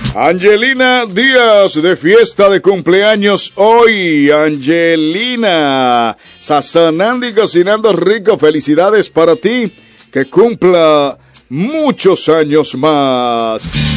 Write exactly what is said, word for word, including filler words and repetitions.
Angelina Díaz de fiesta de cumpleaños hoy. Angelina, sazonando y cocinando rico. Felicidades para ti. Que cumpla muchos años más.